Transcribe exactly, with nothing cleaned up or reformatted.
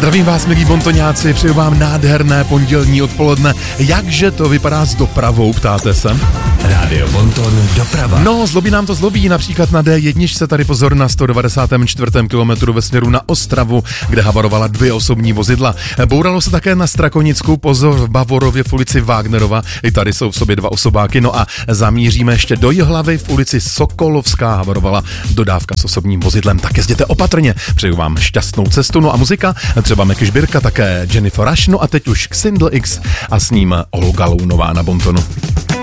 Zdravím vás, milí bontoňáci, přeju vám nádherné pondělní odpoledne. Jakže to vypadá s dopravou, ptáte se? Rádio Bonton, doprava. No, zlobí nám to zlobí, například na D jedna se tady pozor na sto devadesátém čtvrtém kilometru ve směru na Ostravu, kde havarovala dvě osobní vozidla. Bouralo se také na Strakonickou, pozor v Bavorově v ulici Wagnerova, i tady jsou v sobě dva osobáky, no a zamíříme ještě do Jihlavy v ulici Sokolovská, havarovala dodávka s osobním vozidlem, tak jezděte opatrně, přeju vám šťastnou cestu, no a muzika, třeba Meky Žbírka, také Jennifer Rush, no a teď už Xindl X a s ním Olga Lounová na Bontonu.